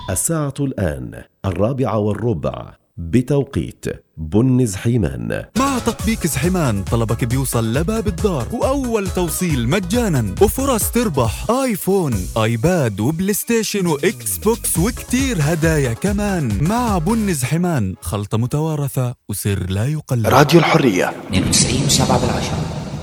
الساعة الآن 4:15 بتوقيت بن زحيمان. مع تطبيق زحيمان طلبك بيوصل لباب الدار وأول توصيل مجانا وفرص تربح آيفون آيباد وبلاي ستيشن وإكس بوكس وكتير هدايا كمان. مع بن زحيمان خلطة متوارثة وسر لا يقلد. راديو الحرية 92.7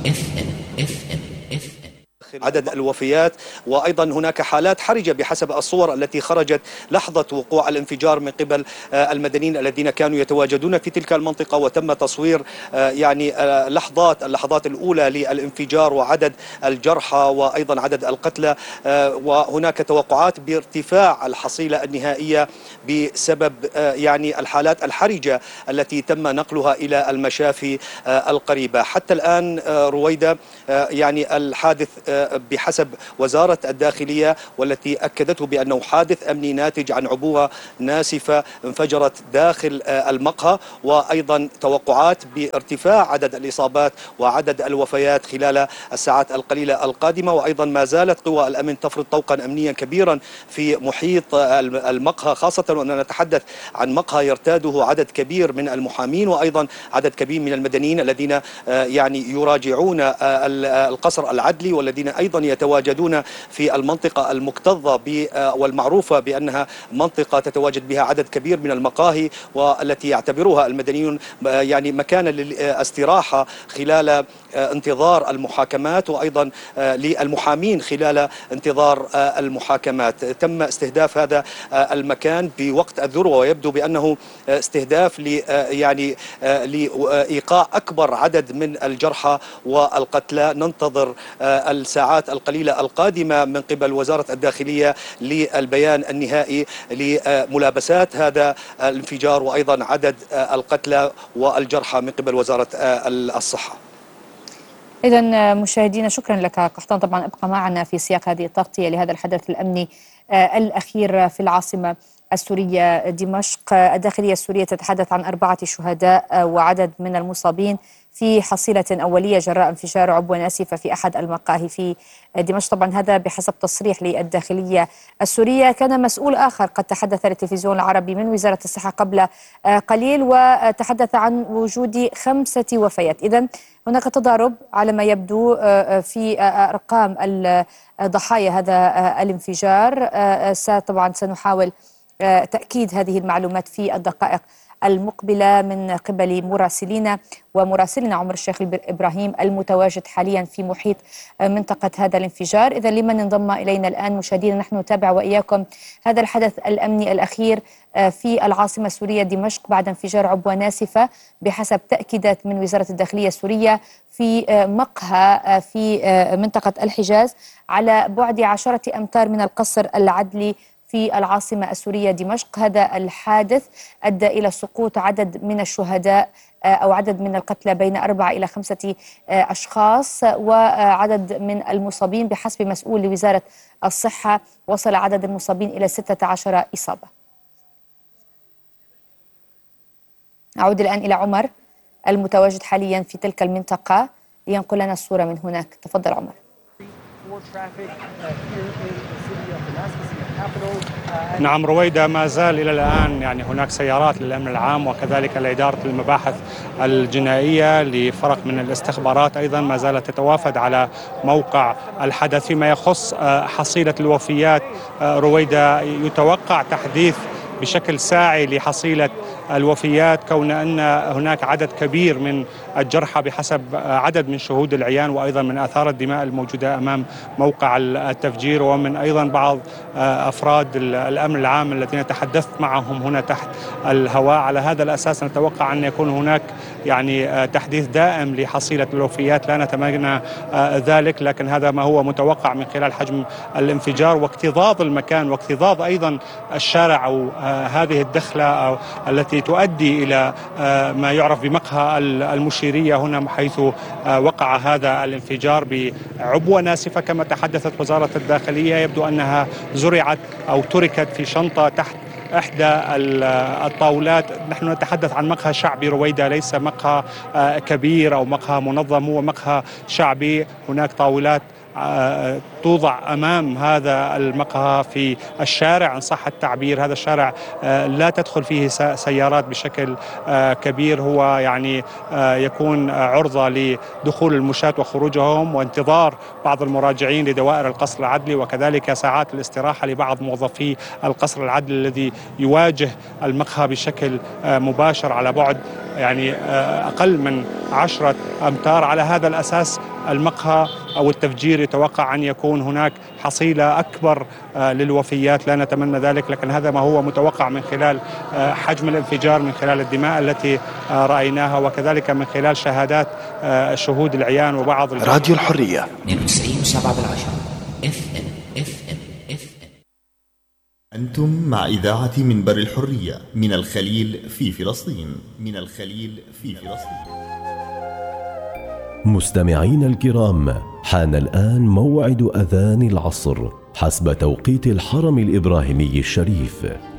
FM. عدد الوفيات، وأيضا هناك حالات حرجة بحسب الصور التي خرجت لحظة وقوع الانفجار من قبل المدنيين الذين كانوا يتواجدون في تلك المنطقة، وتم تصوير يعني اللحظات الأولى للانفجار وعدد الجرحى وأيضا عدد القتلى. وهناك توقعات بارتفاع الحصيلة النهائية بسبب يعني الحالات الحرجة التي تم نقلها إلى المشافي القريبة. حتى الآن رويدة يعني الحادث بحسب وزارة الداخلية والتي أكدته بأنه حادث أمني ناتج عن عبوة ناسفة انفجرت داخل المقهى، وأيضا توقعات بارتفاع عدد الإصابات وعدد الوفيات خلال الساعات القليلة القادمة. وأيضا ما زالت قوى الأمن تفرض طوقا أمنيا كبيرا في محيط المقهى، خاصة وأننا نتحدث عن مقهى يرتاده عدد كبير من المحامين وأيضا عدد كبير من المدنيين الذين يعني يراجعون القصر العدلي والذين أيضا يتواجدون في المنطقة المكتظة والمعروفة بأنها منطقة تتواجد بها عدد كبير من المقاهي، والتي يعتبرها المدنيون يعني مكانا للاستراحة خلال انتظار المحاكمات، وأيضا للمحامين خلال انتظار المحاكمات. تم استهداف هذا المكان بوقت الذروة، ويبدو بأنه استهداف يعني لإيقاع أكبر عدد من الجرحى والقتلى. ننتظر الساعات القليلة القادمة من قبل وزارة الداخلية للبيان النهائي لملابسات هذا الانفجار وأيضا عدد القتلى والجرحى من قبل وزارة الصحة. إذن مشاهدينا شكرا لك قحطان، طبعا ابقى معنا في سياق هذه التغطية لهذا الحدث الأمني الأخير في العاصمة السورية دمشق. الداخلية السورية تتحدث عن 4 شهداء وعدد من المصابين في حصيلة أولية جراء انفجار عبوة ناسفة في أحد المقاهي في دمشق. طبعا هذا بحسب تصريح للداخلية السورية. كان مسؤول آخر قد تحدث للتلفزيون العربي من وزارة الصحة قبل قليل وتحدث عن وجود 5 وفيات. إذن هناك تضارب على ما يبدو في أرقام ضحايا هذا الانفجار. طبعا سنحاول تأكيد هذه المعلومات في الدقائق المقبلة من قبل مراسلينا ومراسلنا عمر الشيخ إبراهيم المتواجد حاليا في محيط منطقة هذا الانفجار. إذا لمن انضم إلينا الآن مشاهدينا، نحن نتابع وإياكم هذا الحدث الأمني الأخير في العاصمة السورية دمشق بعد انفجار عبوة ناسفة بحسب تأكيدات من وزارة الداخلية السورية في مقهى في منطقة الحجاز على بعد 10 أمتار من القصر العدلي في العاصمة السورية دمشق. هذا الحادث أدى إلى سقوط عدد من الشهداء أو عدد من القتلى بين 4 إلى 5 أشخاص، وعدد من المصابين بحسب مسؤول لوزارة الصحة وصل عدد المصابين إلى 16 إصابة. أعود الآن إلى عمر المتواجد حاليا في تلك المنطقة لينقل لنا الصورة من هناك. تفضل عمر. نعم رويدة، ما زال إلى الآن يعني هناك سيارات للأمن العام وكذلك لإدارة المباحث الجنائية لفرق من الاستخبارات أيضا ما زالت تتوافد على موقع الحدث. فيما يخص حصيلة الوفيات رويدة، يتوقع تحديث بشكل ساعي لحصيلة الوفيات كون أن هناك عدد كبير من الجرحى بحسب عدد من شهود العيان وأيضا من آثار الدماء الموجودة أمام موقع التفجير، ومن أيضا بعض أفراد الأمن العام الذين تحدثت معهم هنا تحت الهواء. على هذا الأساس نتوقع أن يكون هناك يعني تحديث دائم لحصيلة الوفيات، لا نتمنى ذلك، لكن هذا ما هو متوقع من خلال حجم الانفجار واكتظاظ المكان واكتظاظ أيضا الشارع أو هذه الدخلة أو التي تؤدي إلى ما يعرف بمقهى المشيرية هنا، حيث وقع هذا الانفجار بعبوة ناسفة كما تحدثت وزارة الداخلية. يبدو أنها زرعت أو تركت في شنطة تحت إحدى الطاولات. نحن نتحدث عن مقهى شعبي رويدة، ليس مقهى كبير أو مقهى منظم، هو مقهى شعبي. هناك طاولات توضع أمام هذا المقهى في الشارع إن صح التعبير. هذا الشارع لا تدخل فيه سيارات بشكل كبير، هو يعني يكون عرضة لدخول المشاة وخروجهم وانتظار بعض المراجعين لدوائر القصر العدلي، وكذلك ساعات الاستراحة لبعض موظفي القصر العدلي الذي يواجه المقهى بشكل مباشر على بعد يعني أقل من 10 أمتار. على هذا الأساس المقهى أو التفجير يتوقع أن يكون هناك حصيلة أكبر للوفيات، لا نتمنى ذلك، لكن هذا ما هو متوقع من خلال حجم الانفجار، من خلال الدماء التي رأيناها، وكذلك من خلال شهادات شهود العيان وبعض راديو الحرية 92.7 FM. أنتم مع إذاعة منبر الحرية من الخليل في فلسطين. مستمعين الكرام، حان الآن موعد أذان العصر حسب توقيت الحرم الإبراهيمي الشريف.